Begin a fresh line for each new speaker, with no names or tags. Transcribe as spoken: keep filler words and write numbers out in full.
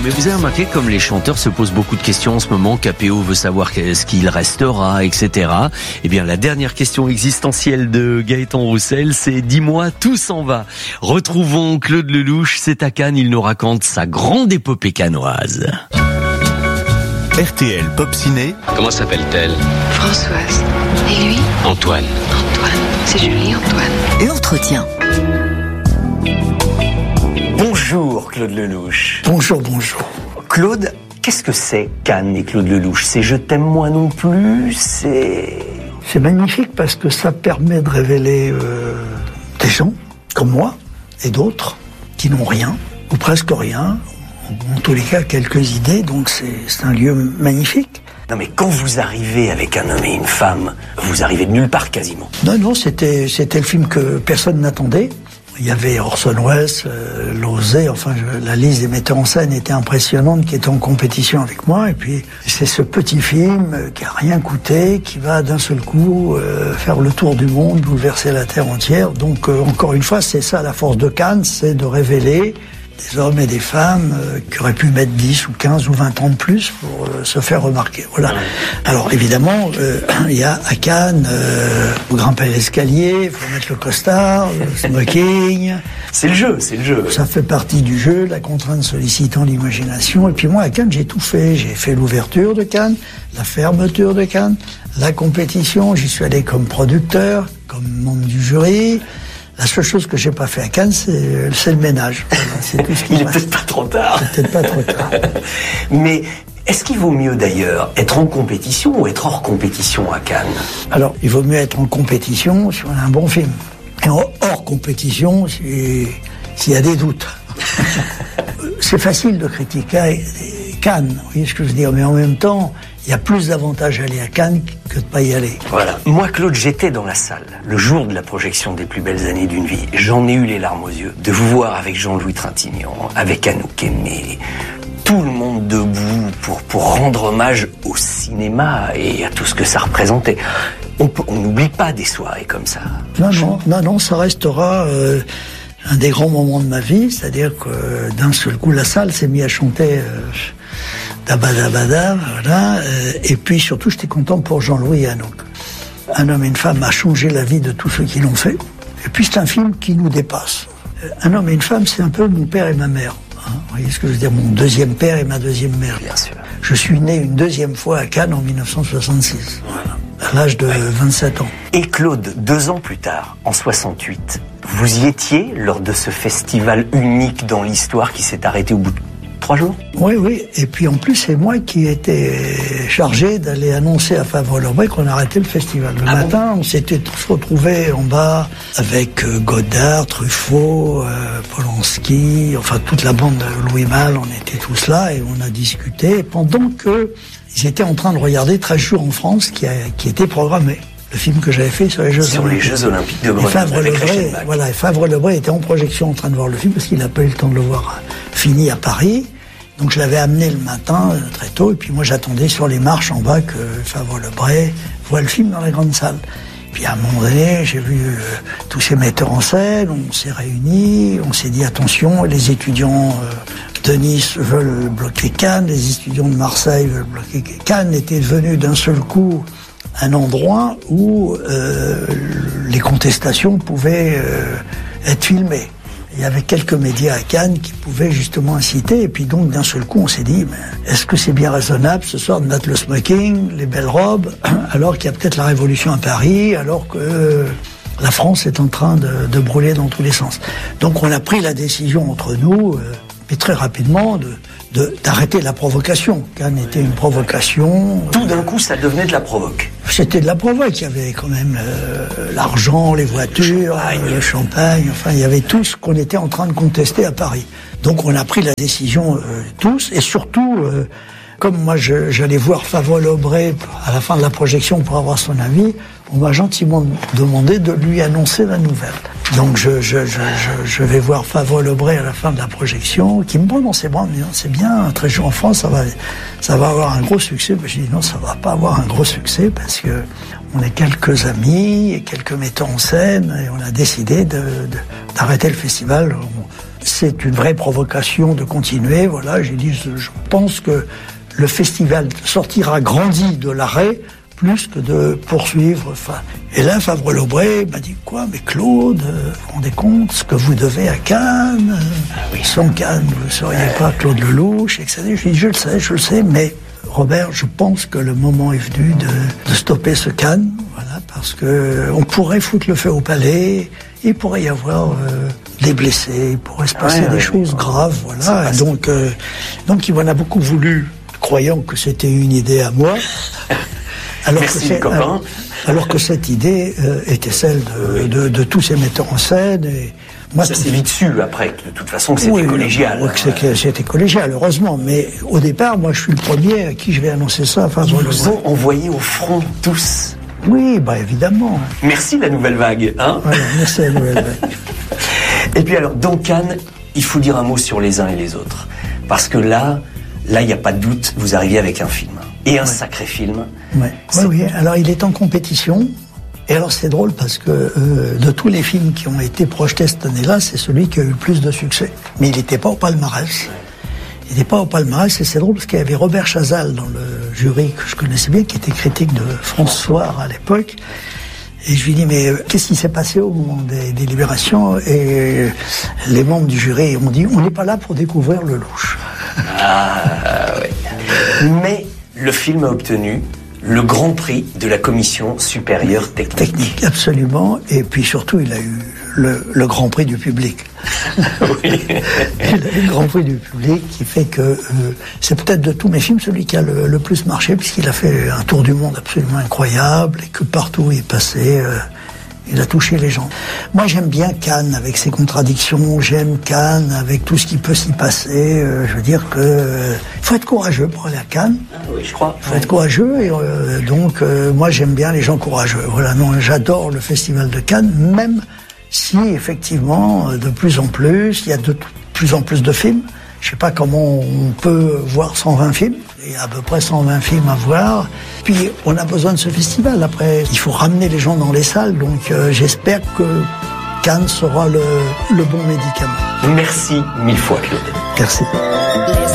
mais vous avez remarqué comme les chanteurs se posent beaucoup de questions en ce moment. K P O veut savoir ce qu'il restera, et cetera. Eh bien, la dernière question existentielle de Gaëtan Roussel, c'est « Dis-moi, tout s'en va ». Retrouvons Claude Lelouch, c'est à Cannes, il nous raconte sa grande épopée cannoise.
R T L Pop Ciné.
Comment s'appelle-t-elle?
Françoise. Et lui?
Antoine.
Antoine. C'est Julie Antoine.
L'entretien.
Bonjour Claude Lelouch.
Bonjour, bonjour.
Claude, qu'est-ce que c'est Cannes et Claude Lelouch? C'est « Je t'aime moi non plus », c'est...
C'est magnifique parce que ça permet de révéler euh, des gens comme moi et d'autres qui n'ont rien, ou presque rien, en tous les cas quelques idées, donc c'est, c'est un lieu magnifique.
Non mais quand vous arrivez avec un homme et une femme, vous arrivez de nulle part quasiment.
Non, non, c'était, c'était le film que personne n'attendait. Il y avait Orson Welles, euh, Lozé, enfin je, la liste des metteurs en scène était impressionnante, qui étaient en compétition avec moi. Et puis c'est ce petit film euh, qui a rien coûté, qui va d'un seul coup euh, faire le tour du monde, bouleverser la terre entière. Donc euh, encore une fois, c'est ça la force de Cannes, c'est de révéler des hommes et des femmes euh, qui auraient pu mettre dix ou quinze ou vingt ans de plus pour euh, se faire remarquer. Voilà. Alors évidemment, euh, il y a à Cannes, euh, vous grimpez l'escalier, il faut mettre le costard, le smoking.
C'est le jeu, c'est le jeu.
Ça fait partie du jeu, la contrainte sollicitant l'imagination. Et puis moi, à Cannes, j'ai tout fait. J'ai fait l'ouverture de Cannes, la fermeture de Cannes, la compétition. J'y suis allé comme producteur, comme membre du jury. La seule chose que j'ai pas fait à Cannes, c'est, c'est le ménage. Voilà, c'est tout ce qui
Il est
passe.
peut-être pas trop tard.
C'est peut-être pas trop tard.
Mais est-ce qu'il vaut mieux d'ailleurs être en compétition ou être hors compétition à Cannes?
Alors, il vaut mieux être en compétition si on a un bon film. Et en, hors compétition, si, s'il y a des doutes. C'est facile de critiquer Cannes, vous voyez ce que je veux dire, mais en même temps, il y a plus d'avantages à aller à Cannes que de pas y aller.
Voilà. Moi, Claude, j'étais dans la salle le jour de la projection des plus belles années d'une vie. J'en ai eu les larmes aux yeux de vous voir avec Jean-Louis Trintignant, avec Anouk Aimée, tout le monde debout pour, pour rendre hommage au cinéma et à tout ce que ça représentait. On peut, on n'oublie pas des soirées comme ça.
Non, non, non, non, ça restera euh, un des grands moments de ma vie, c'est-à-dire que euh, d'un seul coup, la salle s'est mise à chanter... Euh, Dabadabada, voilà. Et puis surtout, j'étais content pour Jean-Louis et Anouk. Un homme et une femme a changé la vie de tous ceux qui l'ont fait. Et puis c'est un film qui nous dépasse. Un homme et une femme, c'est un peu mon père et ma mère. Hein, vous voyez ce que je veux dire? Mon deuxième père et ma deuxième mère.
Bien sûr.
Je suis né une deuxième fois à Cannes en dix-neuf cent soixante-six, voilà, à l'âge de vingt-sept ans.
Et Claude, deux ans plus tard, en soixante-huit, vous y étiez lors de ce festival unique dans l'histoire qui s'est arrêté au bout de trois jours?
Oui, oui. Et puis en plus, c'est moi qui étais chargé d'aller annoncer à Favre-Lebré qu'on arrêtait le festival. Le
ah
matin,
bon
on s'était tous retrouvés en bas avec euh, Godard, Truffaut, euh, Polanski, enfin toute la bande de Louis Malle, on était tous là et on a discuté pendant que ils étaient en train de regarder treize jours en France qui, a, qui était programmé. Le film que j'avais fait sur les Jeux
sur
Olympiques.
Sur les Jeux Olympiques de Grenoble.
Favre-Lebré, voilà, Favre-Lebré était en projection en train de voir le film parce qu'il n'a pas eu le temps de le voir fini à Paris. Donc je l'avais amené le matin euh, très tôt et puis moi j'attendais sur les marches en bas que Favre-Lebré voit le film dans la grande salle. Puis à un moment donné, j'ai vu euh, tous ces metteurs en scène, on s'est réunis, on s'est dit attention, les étudiants euh, de Nice veulent bloquer Cannes, les étudiants de Marseille veulent bloquer Cannes. Était devenu d'un seul coup un endroit où euh, les contestations pouvaient euh, être filmées. Il y avait quelques médias à Cannes qui pouvaient justement inciter, et puis donc d'un seul coup on s'est dit, mais est-ce que c'est bien raisonnable ce soir de mettre le smoking, les belles robes, alors qu'il y a peut-être la révolution à Paris, alors que euh, la France est en train de, de brûler dans tous les sens. Donc on a pris la décision entre nous, euh, mais très rapidement, de, de, d'arrêter la provocation. Cannes était une provocation.
Tout d'un coup ça devenait de la provoque.
C'était de la provoque, il y avait quand même euh, l'argent, les voitures, le champagne. le champagne, enfin il y avait tout ce qu'on était en train de contester à Paris. Donc on a pris la décision euh, tous, et surtout, euh, comme moi je, j'allais voir Favre-Lebré à la fin de la projection pour avoir son avis, on m'a gentiment demandé de lui annoncer la nouvelle. Donc je, je, je, je, je vais voir Favre-Lebré à la fin de la projection, qui me prend dans ses bras en me disant c'est bien, treize jours en France, ça va, ça va avoir un gros succès. Je dis non, ça va pas avoir un gros succès parce que on est quelques amis et quelques metteurs en scène et on a décidé de, de, d'arrêter le festival. c'est une vraie provocation de continuer. Voilà, j'ai dit, je, je pense que le festival sortira grandi de l'arrêt plus que de poursuivre. Enfin, et là, Favre-Laubray m'a dit quoi? Mais Claude, vous vous rendez compte ce que vous devez à Cannes? Ah oui. Sans Cannes, vous ne seriez pas Claude Lelouch, et cetera. Je dis, je le sais, je le sais, mais Robert, je pense que le moment est venu de, de stopper ce Cannes, voilà, parce que on pourrait foutre le feu au palais, il pourrait y avoir euh, des blessés, il pourrait se passer ouais, des ouais, choses ouais. graves, voilà. Et donc, euh, donc il m'en a beaucoup voulu, croyant que c'était une idée à moi. Alors
Merci,
que
copain.
Alors, alors que cette idée euh, était celle de, oui. de, de tous ces metteurs en scène. Et
moi, ça s'est vite su après, de toute façon, que c'était
oui,
collégial.
Oui, que c'était, c'était collégial, heureusement. Mais au départ, moi, je suis le premier à qui je vais annoncer ça. Enfin,
Ils vous ont envoyé au front, tous.
Oui, bah évidemment.
Merci la nouvelle vague. Hein
voilà, merci la nouvelle vague.
Et puis alors, dans Cannes, il faut dire un mot sur les uns et les autres. Parce que là, là, il n'y a pas de doute, vous arrivez avec un film. Et un ouais. sacré film.
Ouais. Oui, oui. Alors, il est en compétition. Et alors, c'est drôle parce que euh, de tous les films qui ont été projetés cette année-là, c'est celui qui a eu le plus de succès. Mais il n'était pas au palmarès. Il n'était pas au palmarès. Et c'est drôle parce qu'il y avait Robert Chazal dans le jury que je connaissais bien, qui était critique de France Soir à l'époque. Et je lui dis, mais euh, qu'est-ce qui s'est passé au moment des délibérations? Et euh, les membres du jury ont dit, on n'est pas là pour découvrir Lelouch.
Ah, oui. Mais le film a obtenu le grand prix de la commission supérieure technique.
Technique, absolument. Et puis surtout, il a eu le, le grand prix du public.
Oui.
Il a eu le grand prix du public qui fait que euh, c'est peut-être de tous mes films celui qui a le, le plus marché, puisqu'il a fait un tour du monde absolument incroyable et que partout où il passait, euh, il a touché les gens. Moi, j'aime bien Cannes avec ses contradictions, j'aime Cannes avec tout ce qui peut s'y passer. Euh, je veux dire que euh, il faut être courageux pour aller à Cannes.
Ah oui, je crois.
Il faut être courageux et euh, donc euh, moi j'aime bien les gens courageux. Voilà, non, j'adore le Festival de Cannes, même si effectivement de plus en plus il y a de plus en plus de films. Je sais pas comment on peut voir cent vingt films. Il y a à peu près cent vingt films à voir. Puis on a besoin de ce festival. Après, il faut ramener les gens dans les salles. Donc euh, j'espère que Cannes sera le, le bon médicament.
Merci mille fois, Claude.
Merci.